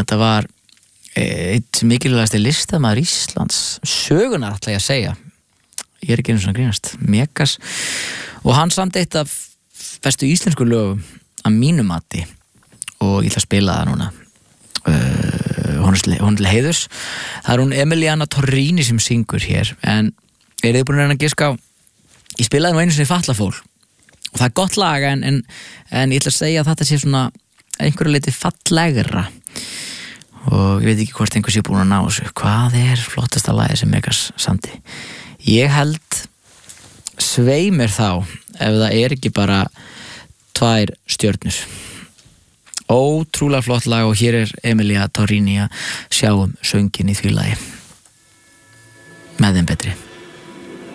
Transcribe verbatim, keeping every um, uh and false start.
þetta var eitt mikilvægasti listamaður Íslands sögunar ætla ég að segja, ég er ekki einu svona grínast, Megas, og hann samt eitt af bestu íslensku lögum að mínu mati og ég ætla að spila það núna. Uh, hún er til heiðurs, það er hún Emiliana Torrini sem syngur hér, en er þið búin að reyna að giska á, ég spilaði nú einu sinni Fallafól og það er gott lag, en, en, en ég ætla að segja að þetta sé svona einhverju leiti fallegra og ég veit ekki hvort einhver sé búin að ná þessu. Hvað er flottasta lagið sem Megas samdi? Ég held svei mér þá ef það er ekki bara tvær stjörnur. Ótrúlega flott lag og hér er Emilia Torrini að sjá um söngin í því lagi. Með þeim betri.